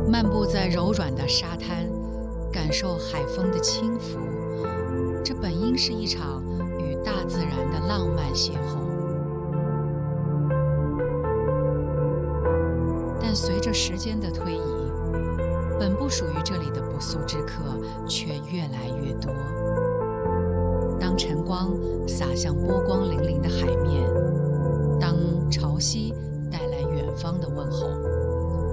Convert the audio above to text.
漫步在柔软的沙滩，感受海风的轻拂，这本应是一场与大自然的浪漫邂逅。但随着时间的推移，本不属于这里的不速之客却越来越多。当晨光洒向波光粼粼的海面，当潮汐带来远方的问候，